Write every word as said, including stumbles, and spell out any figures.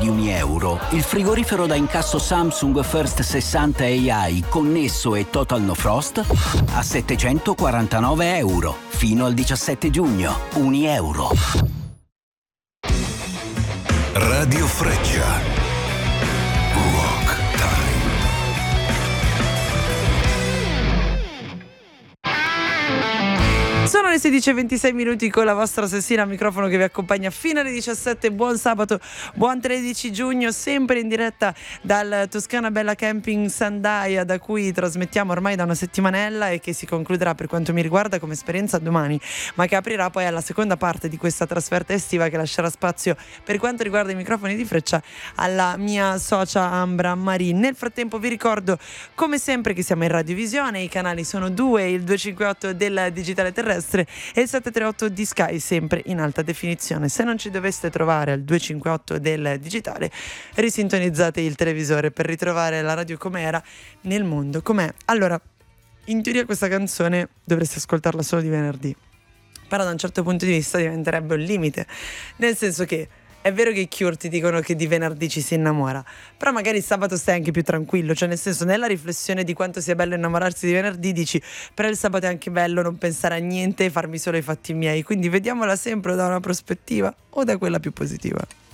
di un euro il frigorifero da incasso Samsung First sessanta A I connesso e Total No Frost a settecentoquarantanove euro. Fino al diciassette giugno, un euro. Radio Freccia. Rock Time. Sono le sedici e ventisei minuti con la vostra Sessina al microfono che vi accompagna fino alle diciassette. Buon sabato, buon tredici giugno, sempre in diretta dal Toscana Bella Camping Sandaia, da cui trasmettiamo ormai da una settimanella e che si concluderà, per quanto mi riguarda, come esperienza domani, ma che aprirà poi alla seconda parte di questa trasferta estiva, che lascerà spazio, per quanto riguarda i microfoni di Freccia, alla mia socia Ambra Marin. Nel frattempo vi ricordo come sempre che siamo in radiovisione, i canali sono due, il duecentocinquantotto del digitale terrestre e il settecentotrentotto di Sky, sempre in alta definizione. Se non ci doveste trovare al duecentocinquantotto del digitale, risintonizzate il televisore per ritrovare la radio com'era nel mondo com'è. Allora, in teoria questa canzone dovreste ascoltarla solo di venerdì, però da un certo punto di vista diventerebbe un limite, nel senso che è vero che i Cure ti dicono che di venerdì ci si innamora, però magari il sabato stai anche più tranquillo, cioè nel senso, nella riflessione di quanto sia bello innamorarsi di venerdì dici però il sabato è anche bello non pensare a niente e farmi solo i fatti miei, quindi vediamola sempre da una prospettiva o da quella più positiva.